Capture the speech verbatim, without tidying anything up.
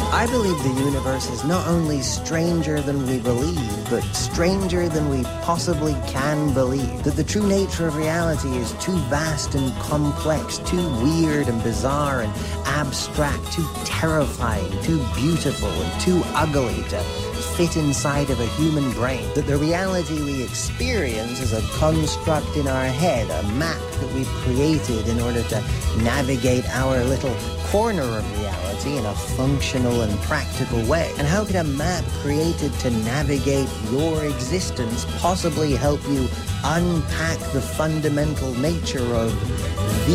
I believe the universe is not only stranger than we believe, but stranger than we possibly can believe. That the true nature of reality is too vast and complex, too weird and bizarre and abstract, too terrifying, too beautiful and too ugly to fit inside of a human brain. That the reality we experience is a construct in our head, a map that we've created in order to navigate our little corner of reality in a functional and practical way. And how could a map created to navigate your existence possibly help you unpack the fundamental nature of